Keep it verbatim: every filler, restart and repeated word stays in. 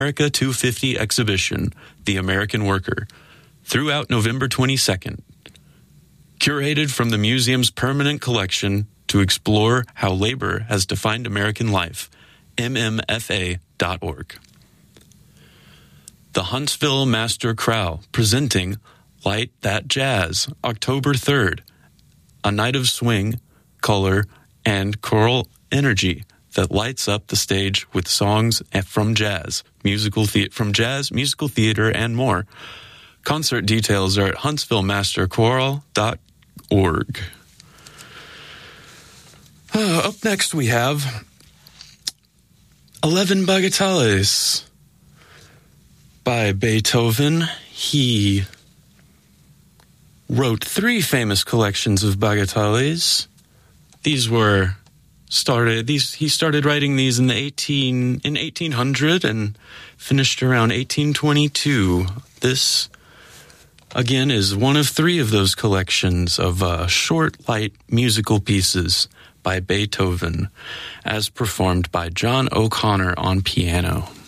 America two fifty exhibition, The American Worker, throughout November twenty-second. Curated from the museum's permanent collection to explore how labor has defined American life, m m f a dot org. The Huntsville Master Chorale presenting Light That Jazz, October third, a night of swing, color, and choral energy that lights up the stage with songs from jazz, musical the- from jazz, musical theater, and more. Concert details are at huntsville master chorale dot org. Uh, up next we have Eleven Bagatelles by Beethoven. He wrote three famous collections of bagatelles. These were started these he started writing these in the eighteen in eighteen hundred and finished around eighteen twenty-two. This again is one of three of those collections of uh, short, light musical pieces by Beethoven, as performed by John O'Connor on piano.